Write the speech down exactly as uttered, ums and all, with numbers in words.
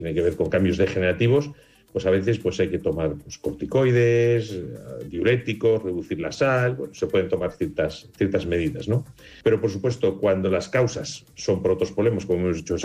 tiene que ver con cambios degenerativos, pues a veces pues hay que tomar pues, corticoides, diuréticos, reducir la sal, bueno, se pueden tomar ciertas, ciertas medidas, ¿no? Pero por supuesto, cuando las causas son por otros problemas, como hemos dicho